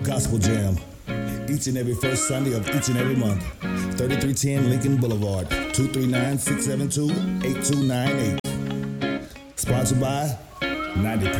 Gospel Jam. Each and every first Sunday of each and every month. 3310 Lincoln Boulevard, 239-672-8298. Sponsored by 90.